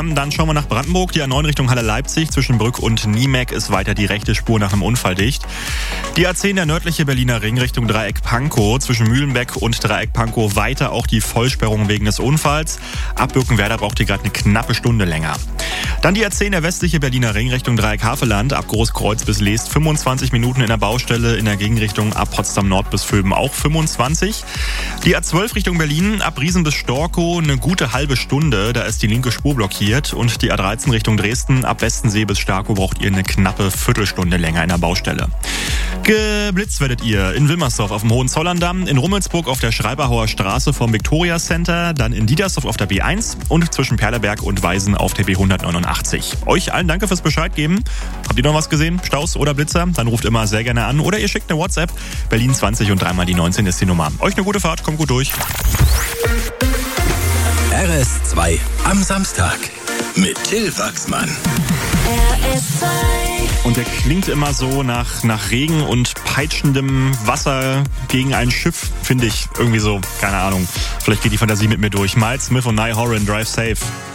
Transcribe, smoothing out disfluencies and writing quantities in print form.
Thema. Dann schauen wir nach Brandenburg. Die A9 Richtung Halle-Leipzig zwischen Brück und Niemek ist weiter die rechte Spur nach einem Unfall dicht. Die A10, der nördliche Berliner Ring Richtung Dreieck Pankow zwischen Mühlenbeck und Dreieck Pankow weiter auch die Vollsperrung wegen des Unfalls. Ab Birkenwerder braucht ihr gerade eine knappe Stunde länger. Dann die A10, der westliche Berliner Ring Richtung Dreieck Havelland, ab Großkreuz bis Leest 25 Minuten in der Baustelle, in der Gegenrichtung ab Potsdam Nord bis Vöben auch 25. Die A12 Richtung Berlin, ab Riesen bis Storkow eine gute halbe Stunde, da ist die linke Spur blockiert. Und die A13 Richtung Dresden, ab Westensee bis Starkow braucht ihr eine knappe Viertelstunde länger in der Baustelle. Geblitzt werdet ihr in Wilmersdorf auf dem Hohenzollern-Damm, in Rummelsburg auf der Schreiberhauer Straße vom Victoria Center, dann in Diedersdorf auf der B1 und zwischen Perleberg und Weisen auf der B189. Euch allen danke fürs Bescheid geben. Habt ihr noch was gesehen? Staus oder Blitzer? Dann ruft immer sehr gerne an oder ihr schickt eine WhatsApp. Berlin 20 und 3 die 19 ist die Nummer. Euch eine gute Fahrt, kommt gut durch. RS2 am Samstag mit Till Wachsmann. RS2. Und der klingt immer so nach Regen und peitschendem Wasser gegen ein Schiff, finde ich irgendwie so, keine Ahnung. Vielleicht geht die Fantasie mit mir durch. Miles Smith und Niall Horan, Drive Safe.